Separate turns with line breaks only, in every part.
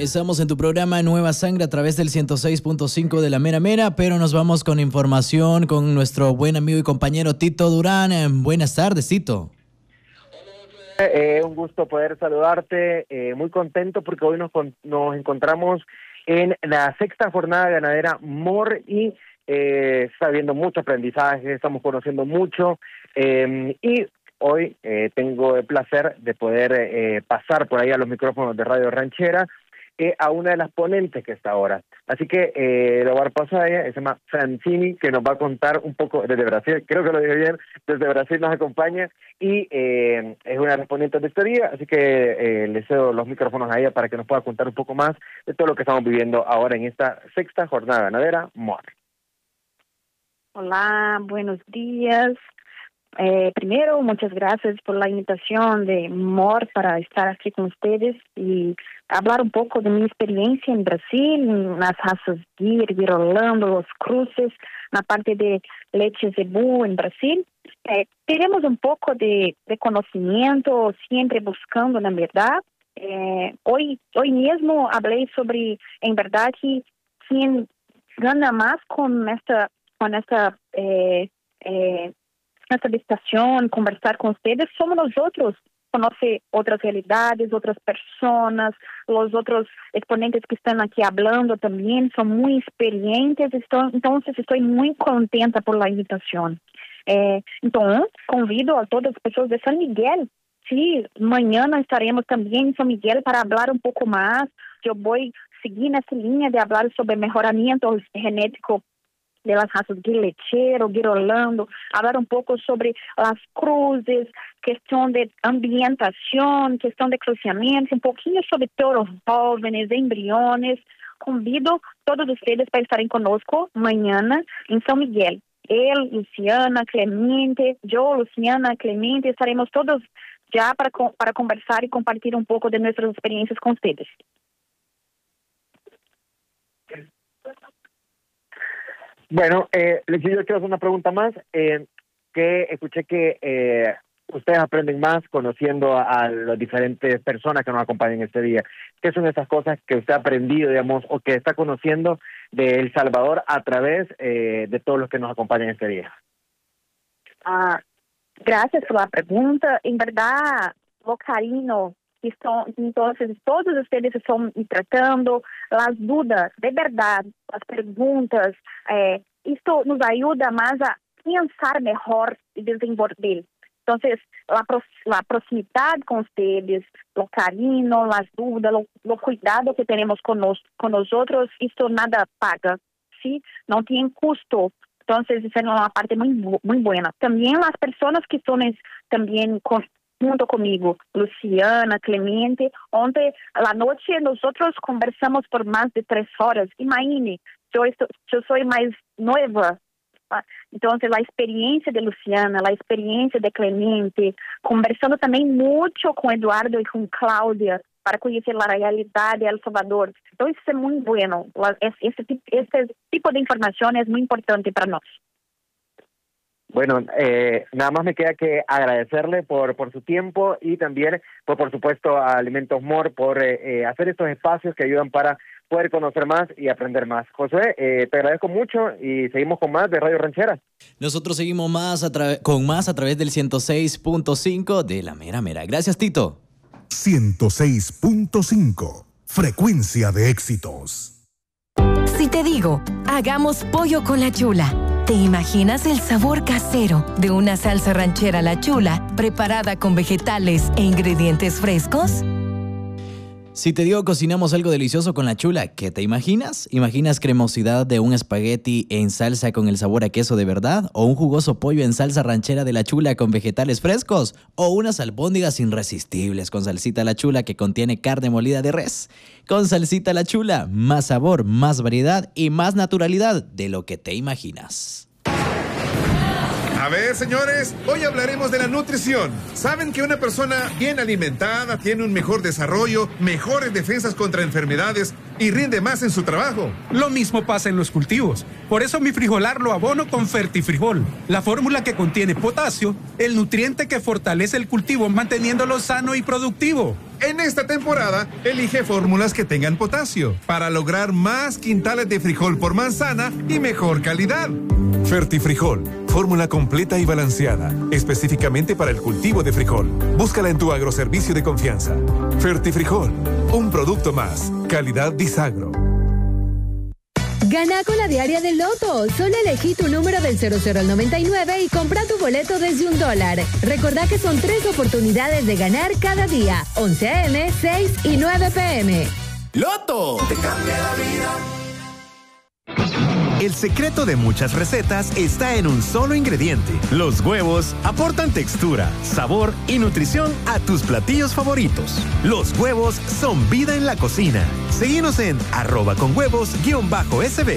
Estamos en tu programa Nueva Sangre a través del 106.5 de la Mera Mera, pero nos vamos con información con nuestro buen amigo y compañero Tito Durán. Buenas tardes, Tito.
Un gusto poder saludarte, muy contento porque hoy nos encontramos en la sexta jornada ganadera MOR y está habiendo mucho aprendizaje, estamos conociendo mucho y hoy tengo el placer de poder pasar por ahí a los micrófonos de Radio Ranchera a una de las ponentes que está ahora. Así que le voy a dar paso a ella, se llama Francini, que nos va a contar un poco desde Brasil, creo que lo dije bien, desde Brasil nos acompaña y es una de las ponentes de este día, así que le cedo los micrófonos a ella para que nos pueda contar un poco más de todo lo que estamos viviendo ahora en esta sexta jornada ganadera MOR.
Hola, buenos días. Primero, muchas gracias por la invitación de MOR para estar aquí con ustedes y hablar un poco de mi experiencia en Brasil, en las razas Gir, Girolando, los cruces, la parte de leche Zebu en Brasil. Tenemos un poco de conocimiento, siempre buscando la verdad. Hoy mismo hablé sobre, en verdad, que quien gana más con esta estación, conversar con ustedes, somos nosotros. Conoce otras realidades, otras personas, los otros exponentes que están aquí hablando también son muy experientes, entonces estoy muy contenta por la invitación. Entonces, convido a todas las personas de San Miguel. Sí, mañana estaremos también en San Miguel para hablar un poco más. Yo voy a seguir en esa línea de hablar sobre mejoramiento genético de las razas Guilechero, Girolando, hablar un poco sobre las cruces, cuestión de ambientación, cuestión de cruciamiento, un poquillo sobre toros jóvenes, embriones. Convido a todos ustedes para estarem conosco mañana en San Miguel. Él, Luciana, Clemente, yo, Luciana, Clemente, estaremos todos ya para conversar y compartir un poco de nuestras experiencias con ustedes.
Bueno, yo quiero hacer una pregunta más, que escuché que ustedes aprenden más conociendo a las diferentes personas que nos acompañan este día. ¿Qué son esas cosas que usted ha aprendido, digamos, o que está conociendo de El Salvador a través de todos los que nos acompañan este día?
Gracias por la pregunta. En verdad, lo cariño entonces todos ustedes están tratando las dudas, de verdad, las preguntas. Esto nos ayuda más a pensar mejor y desenvolver. Entonces, la proximidad con ustedes, lo cariño, las dudas, lo cuidado que tenemos con nosotros, esto nada paga, ¿sí? No tiene costo. Entonces, esa es una parte muy buena. También las personas que son también junto conmigo, Luciana, Clemente. Ontem a la noche nosotros conversamos por más de 3 horas. Imagine, yo soy más nueva. Entonces, la experiencia de Luciana, la experiencia de Clemente, conversando también mucho con Eduardo y con Claudia para conocer la realidad de El Salvador. Entonces, es muy bueno. Este tipo de información es muy importante para nosotros.
Bueno, nada más me queda que agradecerle por su tiempo y también, por supuesto, a Alimentos MOR por hacer estos espacios que ayudan para poder conocer más y aprender más. Josué, te agradezco mucho y seguimos con más de Radio Ranchera.
Nosotros seguimos con más a través del 106.5 de la Mera Mera. Gracias, Tito.
106.5, frecuencia de éxitos.
Si te digo, hagamos pollo con la chula, ¿te imaginas el sabor casero de una salsa ranchera La Chula preparada con vegetales e ingredientes frescos?
Si te digo cocinamos algo delicioso con la chula, ¿qué te imaginas? ¿Imaginas cremosidad de un espagueti en salsa con el sabor a queso de verdad? ¿O un jugoso pollo en salsa ranchera de La Chula con vegetales frescos? ¿O unas albóndigas irresistibles con salsita La Chula que contiene carne molida de res? Con salsita La Chula, más sabor, más variedad y más naturalidad de lo que te imaginas.
A ver, señores, hoy hablaremos de la nutrición. ¿Saben que una persona bien alimentada tiene un mejor desarrollo, mejores defensas contra enfermedades y rinde más en su trabajo?
Lo mismo pasa en los cultivos. Por eso mi frijolar lo abono con Fertifrijol, la fórmula que contiene potasio, el nutriente que fortalece el cultivo manteniéndolo sano y productivo.
En esta temporada, elige fórmulas que tengan potasio para lograr más quintales de frijol por manzana y mejor calidad.
Fertifrijol, fórmula completa y balanceada, específicamente para el cultivo de frijol. Búscala en tu agroservicio de confianza. Fertifrijol, un producto más. Calidad Disagro.
Gana con la diaria del Loto. Solo elegí tu número del 00 al 99 y compra tu boleto desde $1. Recordá que son 3 oportunidades de ganar cada día. 11 a.m., 6 y 9 p.m.
¡Loto! Te cambia la vida. El secreto de muchas recetas está en un solo ingrediente. Los huevos aportan textura, sabor y nutrición a tus platillos favoritos. Los huevos son vida en la cocina. Seguinos en @conhuevos_SB.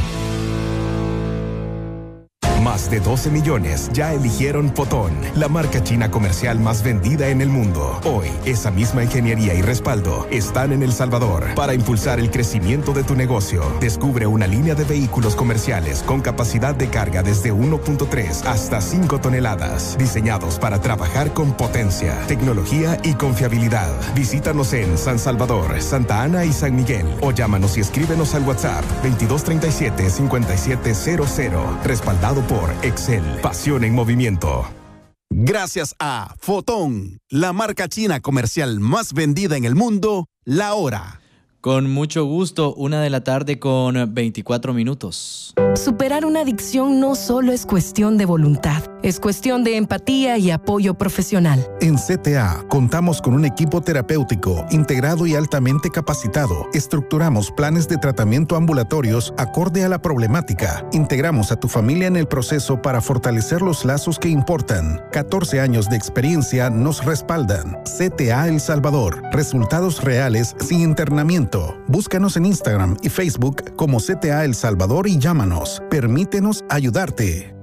Más de 12 millones ya eligieron Fotón, la marca china comercial más vendida en el mundo. Hoy, esa misma ingeniería y respaldo están en El Salvador para impulsar el crecimiento de tu negocio. Descubre una línea de vehículos comerciales con capacidad de carga desde 1.3 hasta 5 toneladas, diseñados para trabajar con potencia, tecnología y confiabilidad. Visítanos en San Salvador, Santa Ana y San Miguel o llámanos y escríbenos al WhatsApp 2237-5700, respaldado por Excel, pasión en movimiento.
Gracias a Fotón, la marca china comercial más vendida en el mundo, la hora.
Con mucho gusto, 1:00 con 24 minutos.
Superar una adicción no solo es cuestión de voluntad, es cuestión de empatía y apoyo profesional.
En CTA contamos con un equipo terapéutico integrado y altamente capacitado. Estructuramos planes de tratamiento ambulatorios acorde a la problemática. Integramos a tu familia en el proceso para fortalecer los lazos que importan. 14 años de experiencia nos respaldan. CTA El Salvador. Resultados reales sin internamiento. Búscanos en Instagram y Facebook como CTA El Salvador y llámanos. Permítenos ayudarte.